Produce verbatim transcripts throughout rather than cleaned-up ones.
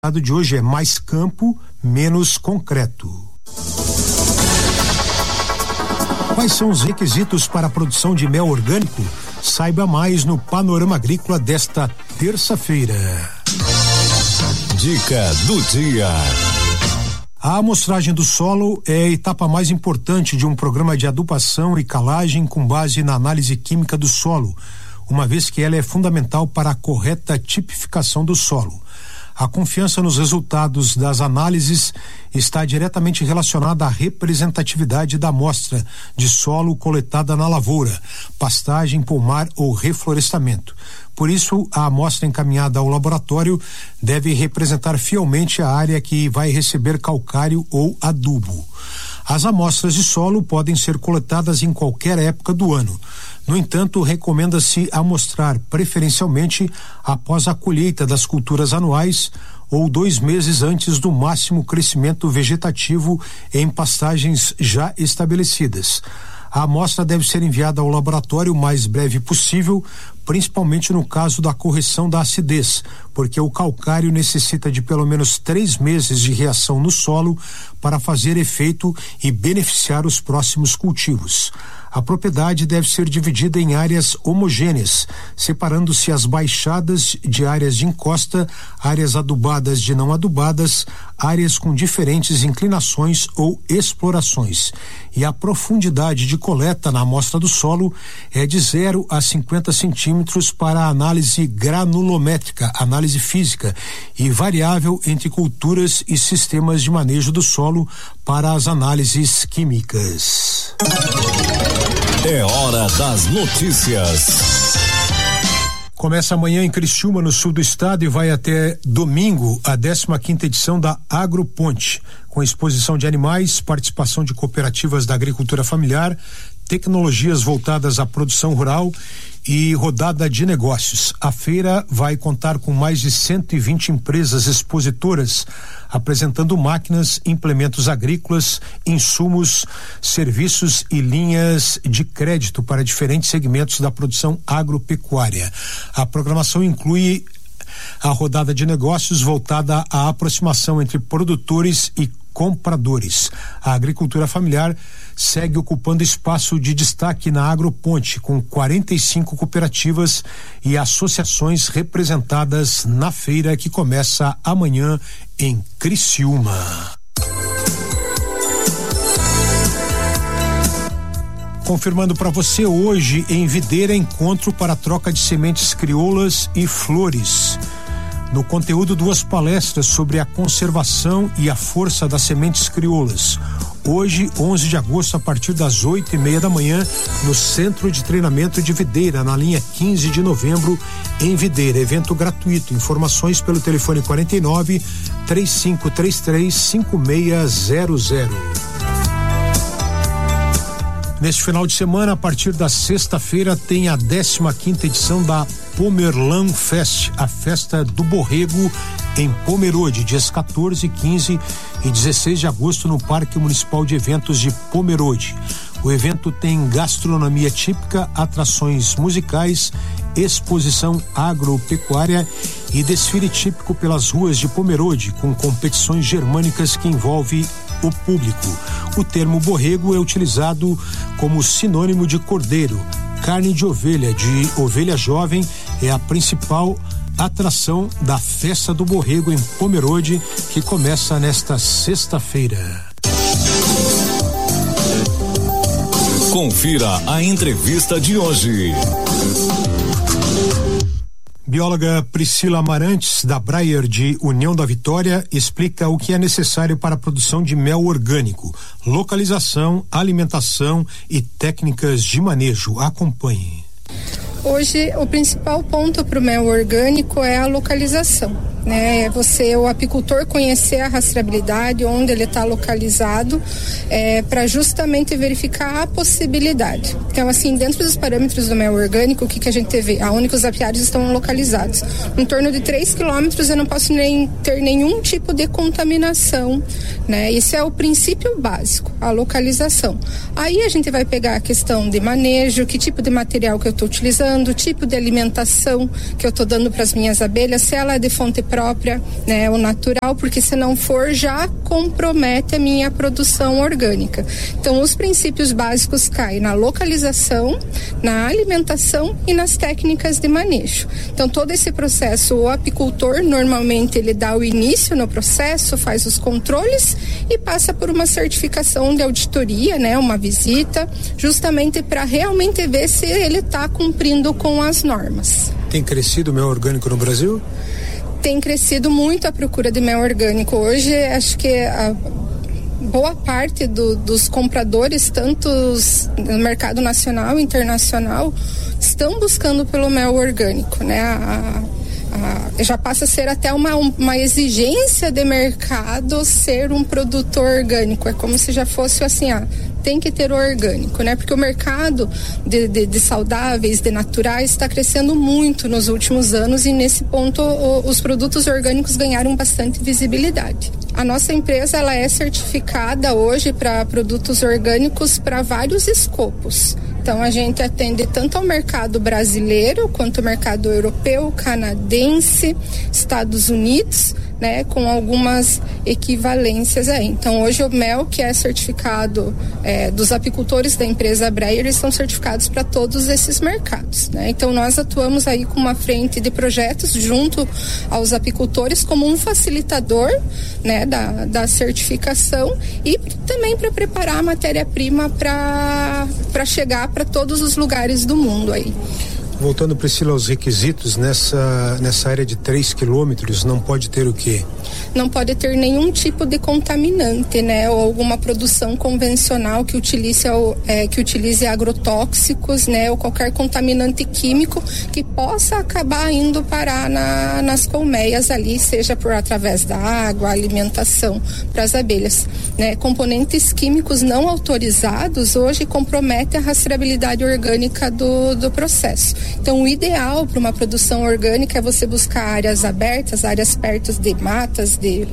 de hoje é mais campo, menos concreto. Quais são os requisitos para a produção de mel orgânico? Saiba mais no Panorama Agrícola desta terça-feira. Dica do dia. A amostragem do solo é a etapa mais importante de um programa de adubação e calagem com base na análise química do solo, uma vez que ela é fundamental para a correta tipificação do solo. A confiança nos resultados das análises está diretamente relacionada à representatividade da amostra de solo coletada na lavoura, pastagem, pomar ou reflorestamento. Por isso, a amostra encaminhada ao laboratório deve representar fielmente a área que vai receber calcário ou adubo. As amostras de solo podem ser coletadas em qualquer época do ano. No entanto, recomenda-se amostrar preferencialmente após a colheita das culturas anuais ou dois meses antes do máximo crescimento vegetativo em pastagens já estabelecidas. A amostra deve ser enviada ao laboratório o mais breve possível, principalmente no caso da correção da acidez, porque o calcário necessita de pelo menos três meses de reação no solo para fazer efeito e beneficiar os próximos cultivos. A propriedade deve ser dividida em áreas homogêneas, separando-se as baixadas de áreas de encosta, áreas adubadas de não adubadas, áreas com diferentes inclinações ou explorações. E a profundidade de coleta na amostra do solo é de zero a cinquenta centímetros para a análise granulométrica, análise física, e variável entre culturas e sistemas de manejo do solo para as análises químicas. É hora das notícias. Começa amanhã em Criciúma, no sul do estado, e vai até domingo a décima quinta edição da Agroponte, com exposição de animais, participação de cooperativas da agricultura familiar, tecnologias voltadas à produção rural e rodada de negócios. A feira vai contar com mais de cento e vinte empresas expositoras, apresentando máquinas, implementos agrícolas, insumos, serviços e linhas de crédito para diferentes segmentos da produção agropecuária. A programação inclui a rodada de negócios voltada à aproximação entre produtores e compradores. A agricultura familiar segue ocupando espaço de destaque na Agroponte, com quarenta e cinco cooperativas e associações representadas na feira que começa amanhã em Criciúma. Confirmando para você, hoje em Videira, encontro para troca de sementes crioulas e flores. No conteúdo, duas palestras sobre a conservação e a força das sementes crioulas. Hoje, onze de agosto, a partir das oito e meia da manhã, no Centro de Treinamento de Videira, na linha quinze de novembro, em Videira. Evento gratuito. Informações pelo telefone quarenta e nove, três cinco três três, cinco seis zero zero. Neste final de semana, a partir da sexta-feira, tem a décima quinta edição da Pomerlan Fest, a festa do borrego em Pomerode, dias quatorze, quinze e dezesseis de agosto, no Parque Municipal de Eventos de Pomerode. O evento tem gastronomia típica, atrações musicais, exposição agropecuária e desfile típico pelas ruas de Pomerode, com competições germânicas que envolvem o público. O termo borrego é utilizado como sinônimo de cordeiro. Carne de ovelha, de ovelha jovem, é a principal atração da festa do borrego em Pomerode, que começa nesta sexta-feira. Confira a entrevista de hoje. Bióloga Priscila Amarantes, da Breyer de União da Vitória, explica o que é necessário para a produção de mel orgânico, localização, alimentação e técnicas de manejo. Acompanhe. Hoje, o principal ponto para o mel orgânico é a localização, né? É você, o apicultor, conhecer a rastreabilidade, onde ele está localizado, é, para justamente verificar a possibilidade. Então, assim, dentro dos parâmetros do mel orgânico, o que, que a gente vê? Aonde que os apiários estão localizados? Em torno de três quilômetros eu não posso nem ter nenhum tipo de contaminação, né? Esse é o princípio básico, a localização. Aí a gente vai pegar a questão de manejo, que tipo de material que eu estou utilizando, o tipo de alimentação que eu estou dando para as minhas abelhas, se ela é de fonte própria, né, o natural, porque se não for, já compromete a minha produção orgânica. Então, os princípios básicos caem na localização, na alimentação e nas técnicas de manejo. Então, todo esse processo, o apicultor, normalmente, ele dá o início no processo, faz os controles e passa por uma certificação de auditoria, né, uma visita, justamente para realmente ver se ele está cumprindo com as normas. Tem crescido o mel orgânico no Brasil? Tem crescido muito a procura de mel orgânico. Hoje, acho que a boa parte do, dos compradores, tanto no mercado nacional e internacional, estão buscando pelo mel orgânico, né? A, a, já passa a ser até uma, uma exigência de mercado ser um produtor orgânico. É como se já fosse assim, ah, tem que ter o orgânico, né? Porque o mercado de, de, de saudáveis, de naturais, está crescendo muito nos últimos anos e nesse ponto o, os produtos orgânicos ganharam bastante visibilidade. A nossa empresa, ela é certificada hoje para produtos orgânicos para vários escopos. Então, a gente atende tanto ao mercado brasileiro quanto ao mercado europeu, canadense, Estados Unidos, né, com algumas equivalências aí. Então, hoje o mel que é certificado é, dos apicultores da empresa Breyer, eles são certificados para todos esses mercados, né? Então, nós atuamos aí com uma frente de projetos junto aos apicultores como um facilitador, né, da, da certificação e também para preparar a matéria-prima para para chegar para todos os lugares do mundo aí. Voltando, Priscila, aos requisitos, nessa, nessa área de três quilômetros, não pode ter o quê? Não pode ter nenhum tipo de contaminante, né? Ou alguma produção convencional que utilize, é, que utilize agrotóxicos, né? Ou qualquer contaminante químico que possa acabar indo parar na, nas colmeias ali, seja por através da água, alimentação para as abelhas, né? Componentes químicos não autorizados hoje comprometem a rastreabilidade orgânica do, do processo. Então, o ideal para uma produção orgânica é você buscar áreas abertas, áreas perto de matas, de,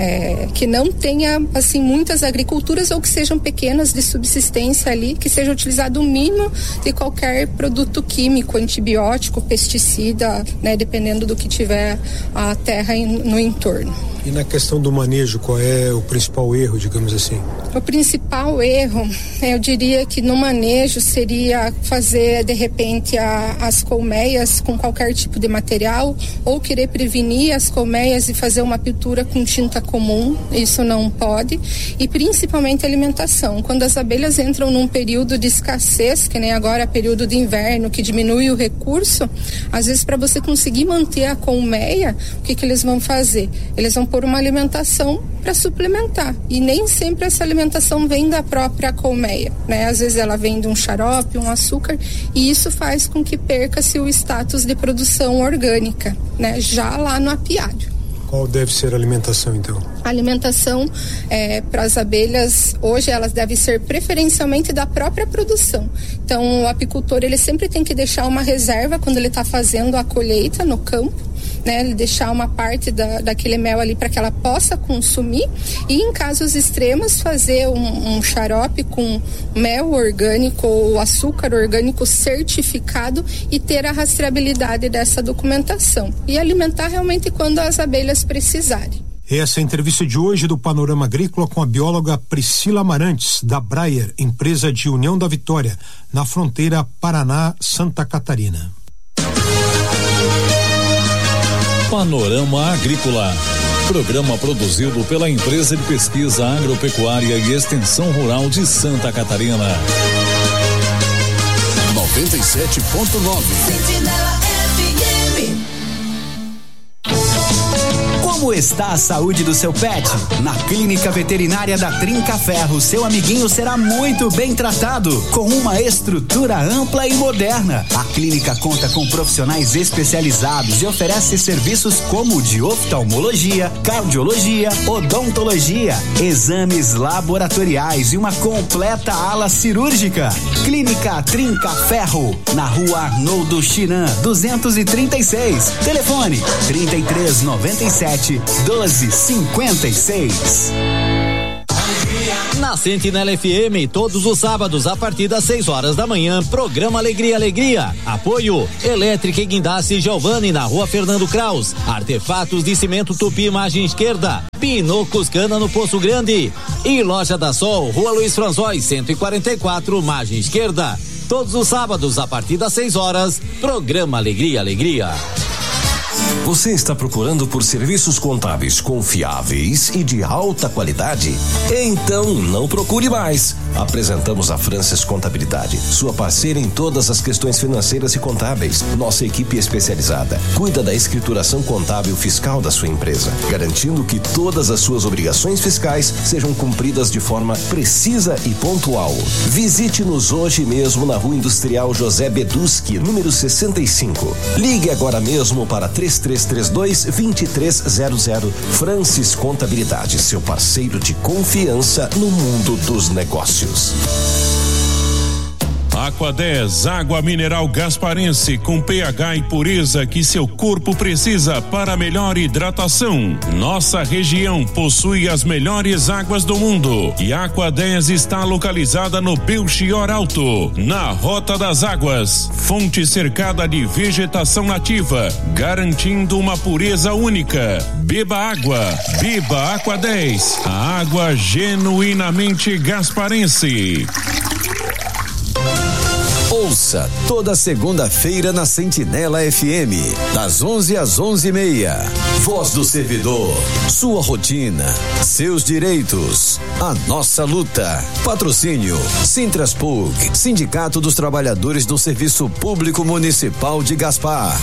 é, que não tenha, assim, muitas agriculturas ou que sejam pequenas de subsistência ali, que seja utilizado o mínimo de qualquer produto químico, antibiótico, pesticida, né, dependendo do que tiver a terra in, no entorno. E na questão do manejo, qual é o principal erro, digamos assim? O principal erro, eu diria que no manejo seria fazer, de repente, a, as colmeias com qualquer tipo de material ou querer prevenir as colmeias e fazer uma pintura com tinta comum, isso não pode. E principalmente a alimentação. Quando as abelhas entram num período de escassez, que nem agora período de inverno, que diminui o recurso, às vezes para você conseguir manter a colmeia, o que que eles vão fazer? Eles vão pôr uma alimentação para suplementar, e nem sempre essa alimentação vem da própria colmeia, né? Às vezes ela vem de um xarope, um açúcar, e isso faz com que perca-se o status de produção orgânica, né? Já lá no apiário. Qual deve ser a alimentação, então? A alimentação é, para as abelhas, hoje elas devem ser preferencialmente da própria produção. Então, o apicultor, ele sempre tem que deixar uma reserva quando ele está fazendo a colheita no campo, né, ele deixar uma parte da, daquele mel ali para que ela possa consumir, e em casos extremos fazer um, um xarope com mel orgânico ou açúcar orgânico certificado e ter a rastreabilidade dessa documentação e alimentar realmente quando as abelhas precisarem. Essa é a entrevista de hoje do Panorama Agrícola com a bióloga Priscila Amarantes, da Breyer, empresa de União da Vitória, na fronteira Paraná-Santa Catarina. Panorama Agrícola, programa produzido pela Empresa de Pesquisa Agropecuária e Extensão Rural de Santa Catarina. noventa e sete ponto nove. Como está a saúde do seu pet? Na Clínica Veterinária da Trinca Ferro, seu amiguinho será muito bem tratado, com uma estrutura ampla e moderna. A clínica conta com profissionais especializados e oferece serviços como de oftalmologia, cardiologia, odontologia, exames laboratoriais e uma completa ala cirúrgica. Clínica Trinca Ferro, na Rua Arnoldo Chiran, duzentos e trinta e seis. Telefone trinta e três, noventa e sete, doze, cinquenta e seis. Na Sentinela F M, todos os sábados a partir das seis horas da manhã, programa Alegria Alegria. Apoio Elétrica e Guindaste Giovanni na Rua Fernando Kraus. Artefatos de cimento Tupi, margem esquerda. Pinocos Cana no Poço Grande. E Loja da Sol, Rua Luiz Franzói, cento e quarenta e quatro, margem esquerda. Todos os sábados a partir das seis horas, programa Alegria Alegria. Você está procurando por serviços contábeis confiáveis e de alta qualidade? Então não procure mais. Apresentamos a Francis Contabilidade, sua parceira em todas as questões financeiras e contábeis. Nossa equipe especializada cuida da escrituração contábil fiscal da sua empresa, garantindo que todas as suas obrigações fiscais sejam cumpridas de forma precisa e pontual. Visite-nos hoje mesmo na Rua Industrial José Beduski, número sessenta e cinco. Ligue agora mesmo para três três três dois, dois três zero zero. Francis Contabilidade, seu parceiro de confiança no mundo dos negócios. Aqua dez, água mineral gasparense com pH e pureza que seu corpo precisa para melhor hidratação. Nossa região possui as melhores águas do mundo e a Aqua dez está localizada no Belchior Alto, na Rota das Águas, fonte cercada de vegetação nativa, garantindo uma pureza única. Beba água, beba Aqua dez, a água genuinamente gasparense. Ouça toda segunda-feira na Sentinela F M, das onze às onze e meia. Voz do servidor, sua rotina, seus direitos, a nossa luta. Patrocínio Sintraspug, Sindicato dos Trabalhadores do Serviço Público Municipal de Gaspar.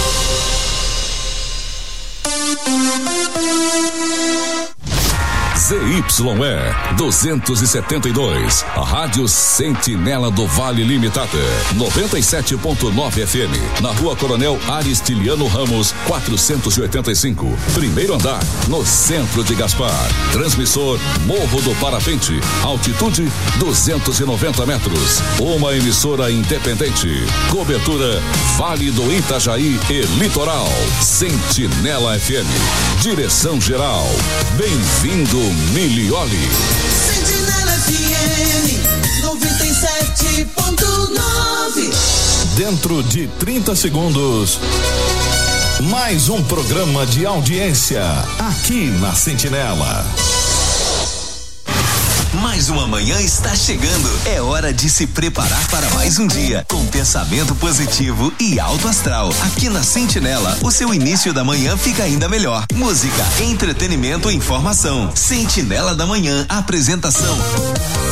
Z Y E duzentos e setenta e dois, a Rádio Sentinela do Vale Limitada, noventa e sete ponto nove F M, na Rua Coronel Aristiliano Ramos, quatrocentos e oitenta e cinco, primeiro andar, no centro de Gaspar. Transmissor Morro do Parapente, altitude duzentos e noventa metros. Uma emissora independente. Cobertura Vale do Itajaí e Litoral. Sentinela F M. Direção geral. Bem-vindo Milioli. Sentinela F M noventa e sete ponto nove. Dentro de trinta segundos, mais um programa de audiência aqui na Sentinela. Mais uma manhã está chegando. É hora de se preparar para mais um dia com pensamento positivo e alto astral. Aqui na Sentinela, o seu início da manhã fica ainda melhor. Música, entretenimento e informação. Sentinela da Manhã, apresentação